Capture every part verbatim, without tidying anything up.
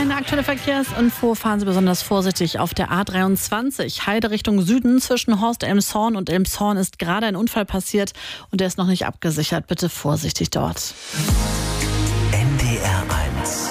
eine aktuelle Verkehrsinfo. Fahren Sie besonders vorsichtig auf der A dreiundzwanzig. Heide Richtung Süden zwischen Horst-Elmshorn und Elmshorn ist gerade ein Unfall passiert und der ist noch nicht abgesichert. Bitte vorsichtig dort. N D R eins.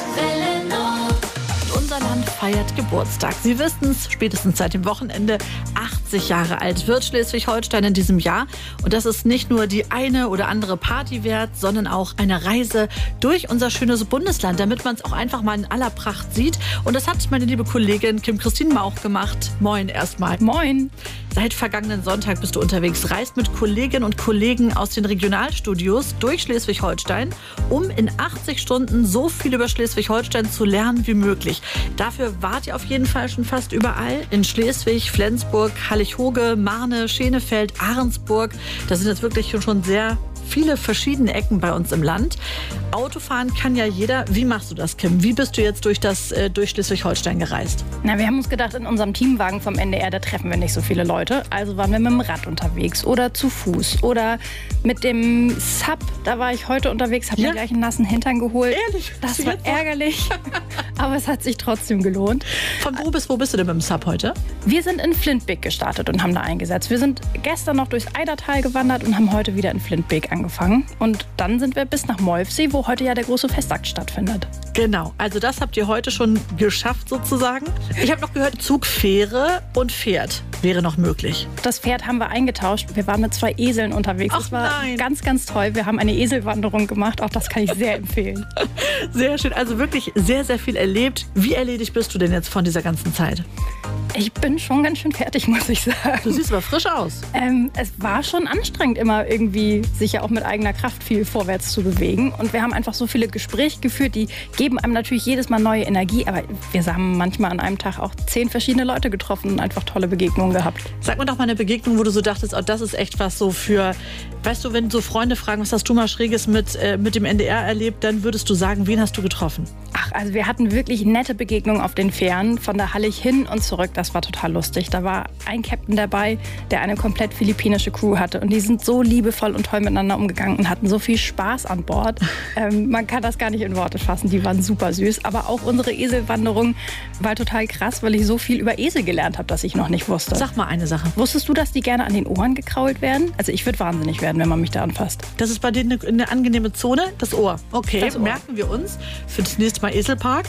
Unser Land feiert Geburtstag. Sie wissen es, spätestens seit dem Wochenende. achtzig Jahre alt wird Schleswig-Holstein in diesem Jahr. Und das ist nicht nur die eine oder andere Party wert, sondern auch eine Reise durch unser schönes Bundesland, damit man es auch einfach mal in aller Pracht sieht. Und das hat meine liebe Kollegin Kim-Christine Mauch gemacht. Moin erstmal. Moin. Seit vergangenen Sonntag bist du unterwegs, reist mit Kolleginnen und Kollegen aus den Regionalstudios durch Schleswig-Holstein, um in achtzig Stunden so viel über Schleswig-Holstein zu lernen wie möglich. Dafür wart ihr auf jeden Fall schon fast überall. In Schleswig, Flensburg, Hallig-Hoge, Marne, Schenefeld, Ahrensburg. Das sind jetzt wirklich schon sehr viele verschiedene Ecken bei uns im Land. Autofahren kann ja jeder. Wie machst du das, Kim? Wie bist du jetzt durch, das, äh, durch Schleswig-Holstein gereist? Na, wir haben uns gedacht, in unserem Teamwagen vom N D R, da treffen wir nicht so viele Leute. Also waren wir mit dem Rad unterwegs oder zu Fuß oder mit dem Sub. Da war ich heute unterwegs, habe Ja? mir gleich einen nassen Hintern geholt. Ehrlich? Das war ärgerlich, aber es hat sich trotzdem gelohnt. Von wo bis wo bist du denn mit dem Sub heute? Wir sind in Flintbek gestartet und haben da eingesetzt. Wir sind gestern noch durchs Eidertal gewandert und haben heute wieder in Flintbek angefangen. Und dann sind wir bis nach Molfsee, wo heute ja der große Festakt stattfindet. Genau, also das habt ihr heute schon geschafft sozusagen. Ich habe noch gehört, Zug, Fähre und Pferd wäre noch möglich. Das Pferd haben wir eingetauscht. Wir waren mit zwei Eseln unterwegs. Ach das war nein. ganz, ganz toll. Wir haben eine Eselwanderung gemacht. Auch das kann ich sehr empfehlen. Sehr schön, also wirklich sehr, sehr viel erlebt. Wie erledigt bist du denn jetzt von dieser ganzen Zeit? Ich bin schon ganz schön fertig, muss ich sagen. Du siehst aber frisch aus. Ähm, es war schon anstrengend, immer irgendwie sich ja auch mit eigener Kraft viel vorwärts zu bewegen. Und wir haben einfach so viele Gespräche geführt, die geben einem natürlich jedes Mal neue Energie. Aber wir haben manchmal an einem Tag auch zehn verschiedene Leute getroffen und einfach tolle Begegnungen gehabt. Sag mir doch mal eine Begegnung, wo du so dachtest, oh, das ist echt was so für, weißt du, wenn so Freunde fragen, was hast du mal Schräges mit, äh, mit dem N D R erlebt, dann würdest du sagen, wen hast du getroffen? Ach, also wir hatten wirklich nette Begegnungen auf den Fähren, von der Hallig hin und zurück. Das war total lustig. Da war ein Captain dabei, der eine komplett philippinische Crew hatte. Und die sind so liebevoll und toll miteinander umgegangen und hatten so viel Spaß an Bord. Ähm, man kann das gar nicht in Worte fassen. Die waren super süß. Aber auch unsere Eselwanderung war total krass, weil ich so viel über Esel gelernt habe, das ich noch nicht wusste. Sag mal eine Sache. Wusstest du, dass die gerne an den Ohren gekrault werden? Also ich würde wahnsinnig werden, wenn man mich da anfasst. Das ist bei denen eine, eine angenehme Zone, das Ohr. Okay, Das Ohr. merken wir uns für das nächste Mal Eselpark.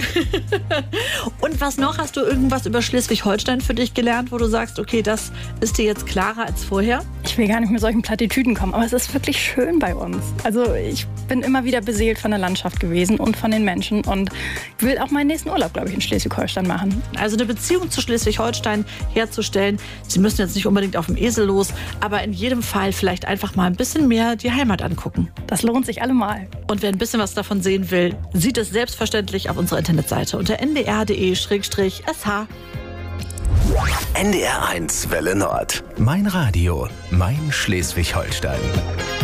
Und was noch? Hast du irgendwas über Schleswig-Holstein für dich gelernt, wo du sagst, okay, das ist dir jetzt klarer als vorher? Ich will gar nicht mit solchen Plattitüden kommen, aber es ist wirklich schön bei uns. Also ich bin immer wieder beseelt von der Landschaft gewesen und von den Menschen und will auch meinen nächsten Urlaub, glaube ich, in Schleswig-Holstein machen. Also eine Beziehung zu Schleswig-Holstein herzustellen. Sie müssen jetzt nicht unbedingt auf dem Esel los, aber in jedem Fall vielleicht einfach mal ein bisschen mehr die Heimat angucken. Das lohnt sich allemal. Und wer ein bisschen was davon sehen will, sieht es selbstverständlich auf unserer Internetseite unter n d r punkt d e slash s h. N D R eins Welle Nord. Mein Radio, mein Schleswig-Holstein.